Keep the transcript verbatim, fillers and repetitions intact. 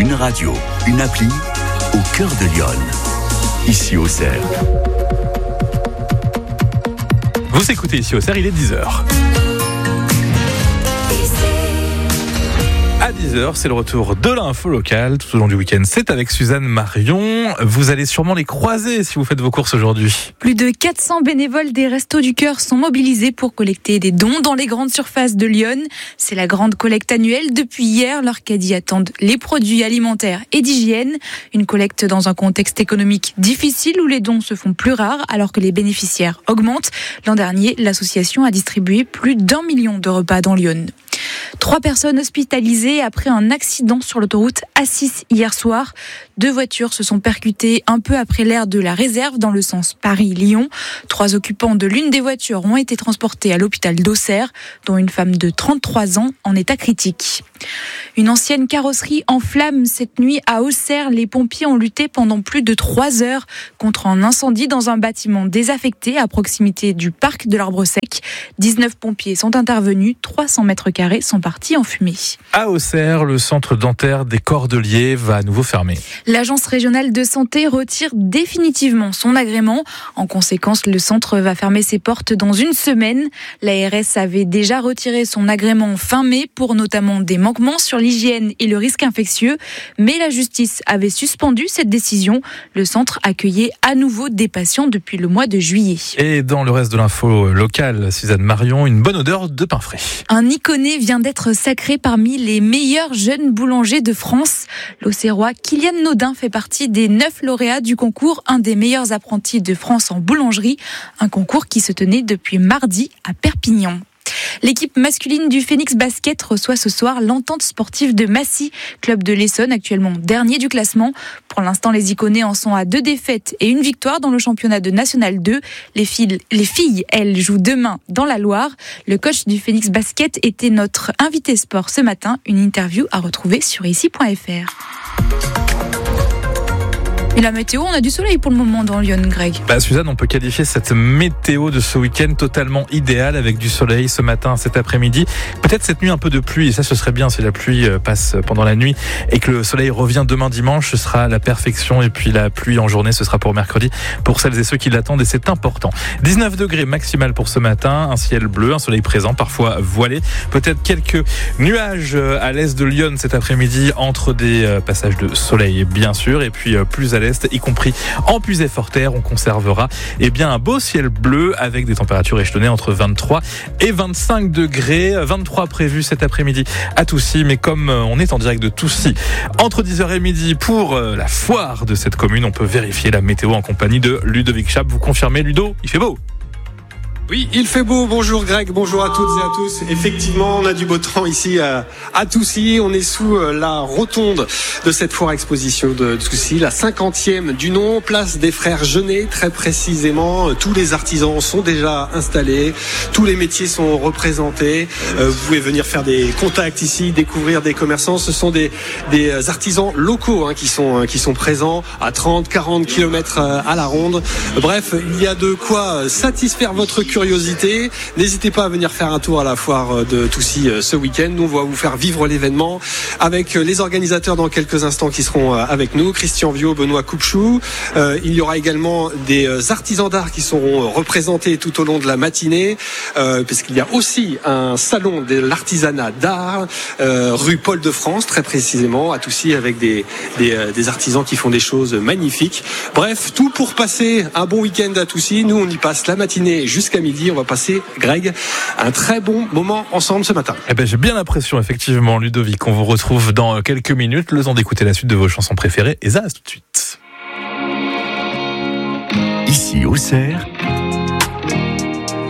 Une radio, une appli au cœur de Lyon. Ici Auxerre. Vous écoutez Ici Auxerre, il est dix heures. À dix heures, c'est le retour de l'info locale tout au long du week-end. C'est avec Suzanne Marion. Vous allez sûrement les croiser si vous faites vos courses aujourd'hui. Plus de quatre cents bénévoles des Restos du Cœur sont mobilisés pour collecter des dons dans les grandes surfaces de Lyon. C'est la grande collecte annuelle. Depuis hier, leurs caddies attendent les produits alimentaires et d'hygiène. Une collecte dans un contexte économique difficile où les dons se font plus rares alors que les bénéficiaires augmentent. L'an dernier, l'association a distribué plus d'un million de repas dans Lyon. Trois personnes hospitalisées après un accident sur l'autoroute A six hier soir. Deux voitures se sont percutées un peu après l'aire de la réserve dans le sens Paris-Lyon. Trois occupants de l'une des voitures ont été transportés à l'hôpital d'Auxerre, dont une femme de trente-trois ans en état critique. Une ancienne carrosserie en flammes cette nuit à Auxerre. Les pompiers ont lutté pendant plus de trois heures contre un incendie dans un bâtiment désaffecté à proximité du parc de l'Arbre Sec. dix-neuf pompiers sont intervenus, trois cents mètres carrés sont partis en fumée. À Auxerre, le centre dentaire des Cordeliers va à nouveau fermer. L'agence régionale de santé retire définitivement son agrément. En conséquence, le centre va fermer ses portes dans une semaine. L'A R S avait déjà retiré son agrément fin mai pour notamment des manquements sur l'hygiène et le risque infectieux. Mais la justice avait suspendu cette décision. Le centre accueillait à nouveau des patients depuis le mois de juillet. Et dans le reste de l'info locale, Suzanne Marion, une bonne odeur de pain frais. Un Iconais vient d'être sacré parmi les meilleurs jeunes boulangers de France. L'Auxerrois Kylian Naudin fait partie des neuf lauréats du concours Un des meilleurs apprentis de France en boulangerie. Un concours qui se tenait depuis mardi à Perpignan. L'équipe masculine du Phoenix Basket reçoit ce soir l'Entente sportive de Massy, club de l'Essonne, actuellement dernier du classement. Pour l'instant, les Iconais en sont à deux défaites et une victoire dans le championnat de National deux. Les filles, les filles, elles, jouent demain dans la Loire. Le coach du Phoenix Basket était notre invité sport ce matin. Une interview à retrouver sur ici point f r. Et la météo, on a du soleil pour le moment dans Lyon, Greg. Bah Suzanne, on peut qualifier cette météo de ce week-end totalement idéale avec du soleil ce matin, cet après-midi. Peut-être cette nuit un peu de pluie, et ça ce serait bien si la pluie passe pendant la nuit et que le soleil revient demain dimanche, ce sera la perfection. Et puis la pluie en journée, ce sera pour mercredi, pour celles et ceux qui l'attendent, et c'est important. dix-neuf degrés maximal pour ce matin, un ciel bleu, un soleil présent, parfois voilé. Peut-être quelques nuages à l'est de Lyon cet après-midi, entre des passages de soleil bien sûr, et puis plus à l'est, y compris en plus et fort terre, on conservera eh bien un beau ciel bleu avec des températures échelonnées entre vingt-trois et vingt-cinq degrés. vingt-trois prévus cet après-midi à Toussy, mais comme on est en direct de Toussy entre dix heures et midi pour la foire de cette commune, on peut vérifier la météo en compagnie de Ludovic Chap. Vous confirmez, Ludo, il fait beau? Oui, il fait beau. Bonjour Greg, bonjour à toutes et à tous. Effectivement, on a du beau temps ici à, à Toussy. On est sous la rotonde de cette foire exposition de Toussy, la cinquantième du nom, place des Frères Jeunet, très précisément. Tous les artisans sont déjà installés, tous les métiers sont représentés. Euh, vous pouvez venir faire des contacts ici, découvrir des commerçants. Ce sont des, des artisans locaux hein, qui sont qui sont présents à trente, quarante kilomètres à la ronde. Bref, il y a de quoi satisfaire votre curiosité. Curiosité. N'hésitez pas à venir faire un tour à la foire de Toussy ce week-end. Nous, on va vous faire vivre l'événement avec les organisateurs dans quelques instants qui seront avec nous. Christian Viau, Benoît Coupchou. Euh, il y aura également des artisans d'art qui seront représentés tout au long de la matinée, euh, puisqu'il y a aussi un salon de l'artisanat d'art, euh, rue Paul de France, très précisément, à Toussy, avec des, des, des artisans qui font des choses magnifiques. Bref, tout pour passer un bon week-end à Toussy. Nous, on y passe la matinée jusqu'à midi. On va passer, Greg, un très bon moment ensemble ce matin. Eh ben, j'ai bien l'impression, effectivement, Ludovic, qu'on vous retrouve dans quelques minutes. Le temps d'écouter la suite de vos chansons préférées. Et ça, tout de suite. Ici, Auxerre,